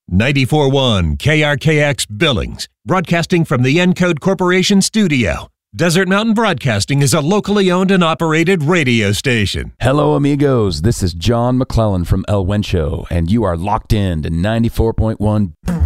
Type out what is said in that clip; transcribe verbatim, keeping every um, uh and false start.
ninety-four point one K R K X Billings, broadcasting from the Encode Corporation studio. Desert Mountain Broadcasting is a locally owned and operated radio station. Hello, amigos. This is John McClellan from El Wencho, and you are locked in to ninety-four point one